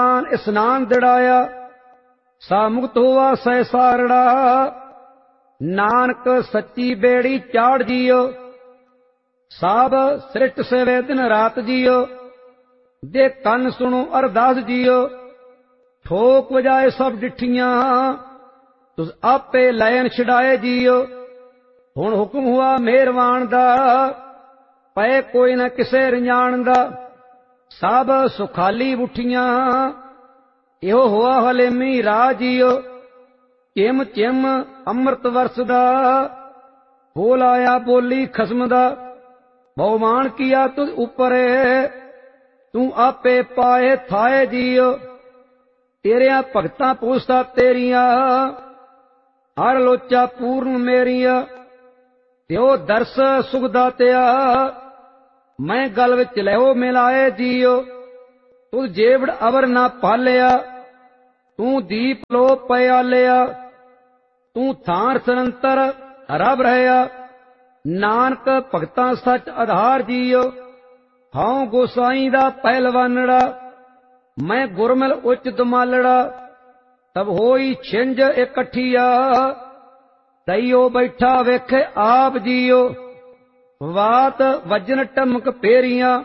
स्नान दिड़ाया, सा मुक्त हुआ सहसारड़ा। नानक सच्ची बेड़ी चाड़ जियो, साब सृष्ट सेवे दिन रात जियो। दे कन सुनो अरदास जियो, ठोक वजाए सब डिठियां, तुस आपे लैन छड़ाए जियो। हुण हुक्म हुआ मेहरवान दा, पए कोई न किसे रंजान दा। सब सुखाली उठियां, इहो हुआ हलेमी राह जियो। चिम चिम अमृत वरसदा, बोल आया बोली खसम दा। बहुमान किया तुझ ऊपर, तू आपे पाए थाए जियो। तेरिया भगतां पूछता तेरिया, हर लोचा पूर्ण मेरिया। त्यो दर्श सुखदा त्या, मैं गल विच लहो मिलाए जियो। तू जेवड़ अवर ना पालिया, तू दीप लो पयालिया। तू थार सरंतर रब रहया, नानक भगतां सच आधार जियो। हाउ गोसाई दा पहलवानड़ा, मैं गुरमिल उच्च दमालड़ा। तब होई छिंज इकट्ठिया, तईओ बैठा वेखे आप जियो। वात वजन टमक पेरियां,